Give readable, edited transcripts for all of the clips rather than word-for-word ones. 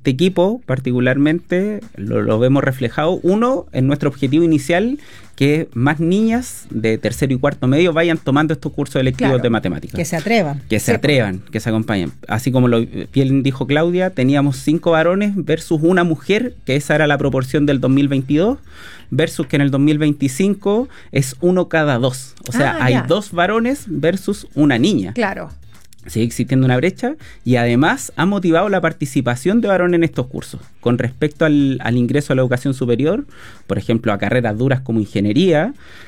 este equipo particularmente lo vemos reflejado, uno, en nuestro objetivo inicial, que más niñas de tercero y cuarto medio vayan tomando estos cursos electivos de matemáticas. Que se atrevan. Que se atrevan, que se acompañen. Así como lo bien dijo Claudia, teníamos 5 varones versus una mujer, que esa era la proporción del 2022, versus que en el 2025 es 1 cada 2. O sea, hay 2 varones versus una niña. Claro. Sigue existiendo una brecha y además ha motivado la participación de varones en estos cursos. Con respecto al ingreso a la educación superior, por ejemplo, a carreras duras como ingeniería,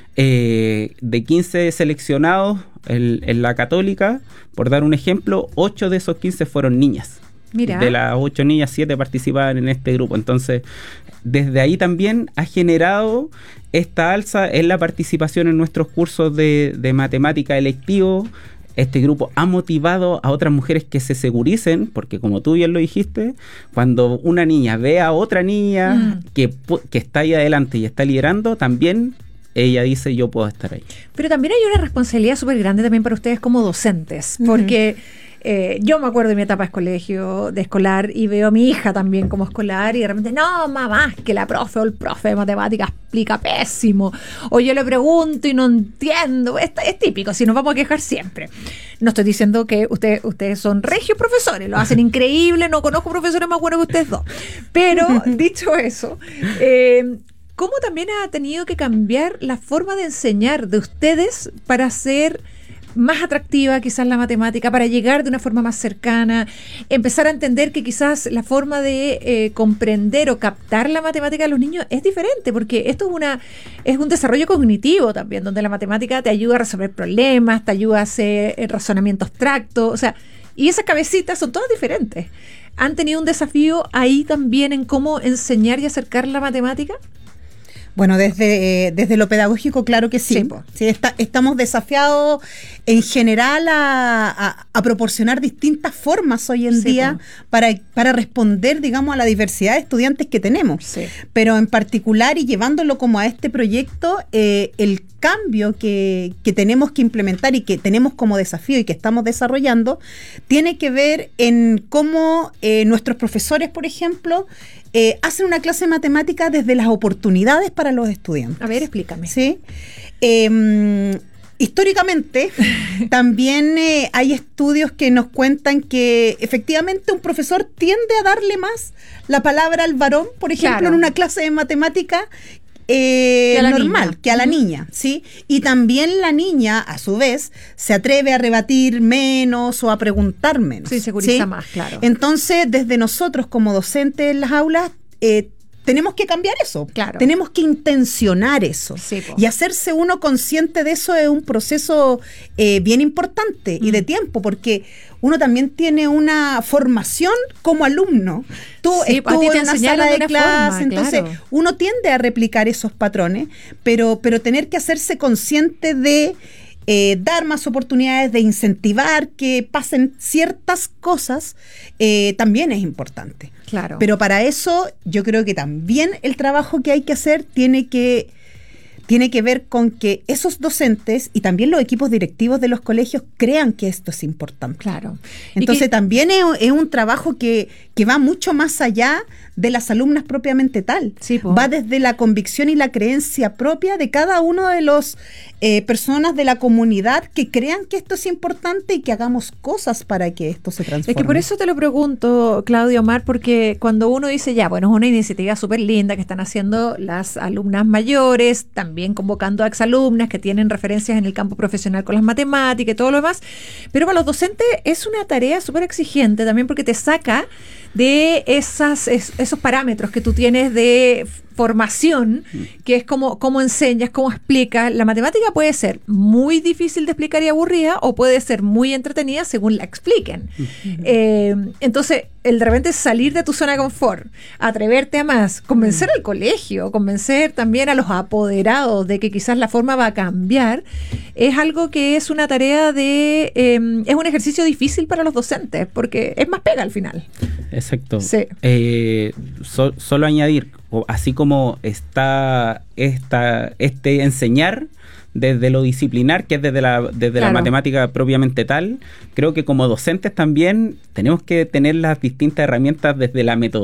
de 15 seleccionados en la Católica, por dar un ejemplo, 8 de esos 15 fueron niñas. Mira. De las 8 niñas, 7 participaban en este grupo. Entonces, desde ahí también ha generado esta alza en la participación en nuestros cursos de matemática electivo. Este grupo ha motivado a otras mujeres que se seguricen, porque como tú bien lo dijiste, cuando una niña ve a otra niña que está ahí adelante y está liderando, también ella dice, yo puedo estar ahí. Pero también hay una responsabilidad súper grande también para ustedes como docentes, porque yo me acuerdo de mi etapa de escolar, y veo a mi hija también como escolar, y de repente, no, mamá, es que la profe o el profe de matemáticas explica pésimo, o yo le pregunto y no entiendo. Es típico, si nos vamos a quejar siempre. No estoy diciendo que ustedes son regios profesores, lo hacen increíble, no conozco profesores más buenos que ustedes dos, pero dicho eso, ¿cómo también ha tenido que cambiar la forma de enseñar de ustedes para ser más atractiva quizás la matemática, para llegar de una forma más cercana, empezar a entender que quizás la forma de comprender o captar la matemática de los niños es diferente, porque esto es un desarrollo cognitivo también, donde la matemática te ayuda a resolver problemas, te ayuda a hacer razonamiento abstracto, o sea, y esas cabecitas son todas diferentes. ¿Han tenido un desafío ahí también en cómo enseñar y acercar la matemática? Bueno, desde lo pedagógico, claro que sí. Sí, estamos desafiados en general a proporcionar distintas formas hoy en día para responder, digamos, a la diversidad de estudiantes que tenemos. Sí. Pero en particular, y llevándolo como a este proyecto, el cambio que tenemos que implementar y que tenemos como desafío y que estamos desarrollando, tiene que ver en cómo nuestros profesores, por ejemplo, hacen una clase de matemática desde las oportunidades para los estudiantes. A ver, explícame. ¿Sí? Históricamente, también hay estudios que nos cuentan que efectivamente un profesor tiende a darle más la palabra al varón, por ejemplo, en una clase de matemática, normal, que a la niña, ¿sí? Y también la niña, a su vez, se atreve a rebatir menos o a preguntar menos. Sí, seguriza más, claro. Entonces, desde nosotros como docentes en las aulas, tenemos que cambiar eso. Claro. Tenemos que intencionar eso. Sí, y hacerse uno consciente de eso es un proceso bien importante y de tiempo, porque uno también tiene una formación como alumno. Tú estuvo en una sala de clase, entonces uno tiende a replicar esos patrones, pero tener que hacerse consciente de dar más oportunidades, de incentivar que pasen ciertas cosas, también es importante. Claro. Pero para eso yo creo que también el trabajo que hay que hacer tiene que ver con que esos docentes y también los equipos directivos de los colegios crean que esto es importante. Claro. Entonces también es un trabajo que va mucho más allá de las alumnas propiamente tal. Sí, va desde la convicción y la creencia propia de cada uno de los personas de la comunidad que crean que esto es importante y que hagamos cosas para que esto se transforme. Es que por eso te lo pregunto, Claudia, Omar, porque cuando uno dice, ya, bueno, es una iniciativa súper linda que están haciendo las alumnas mayores, también convocando a exalumnas que tienen referencias en el campo profesional con las matemáticas y todo lo demás, pero para los docentes es una tarea súper exigente también, porque te saca de esos parámetros que tú tienes de formación, que es cómo enseñas, cómo explicas. La matemática puede ser muy difícil de explicar y aburrida, o puede ser muy entretenida según la expliquen. Entonces, el de repente salir de tu zona de confort, atreverte a más, convencer al colegio, convencer también a los apoderados de que quizás la forma va a cambiar, es algo que es una tarea es un ejercicio difícil para los docentes, porque es más pega al final. Exacto. Sí. Solo añadir, así como está este enseñar desde lo disciplinar, que es desde la matemática propiamente tal, creo que como docentes también tenemos que tener las distintas herramientas desde la metodología